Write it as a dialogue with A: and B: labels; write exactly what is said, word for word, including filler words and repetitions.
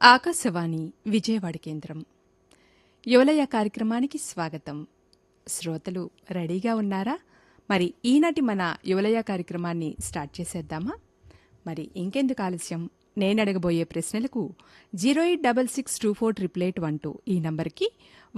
A: ఆకాశవాణి విజయవాడ కేంద్రం యువలయ కార్యక్రమానికి స్వాగతం. శ్రోతలు రెడీగా ఉన్నారా? మరి ఈనాటి మన యువలయ కార్యక్రమాన్ని స్టార్ట్ చేసేద్దామా? మరి ఇంకెందుకు ఆలస్యం, నేను అడగబోయే ప్రశ్నలకు zero eight double six two four triple eight one two ఈ నంబర్కి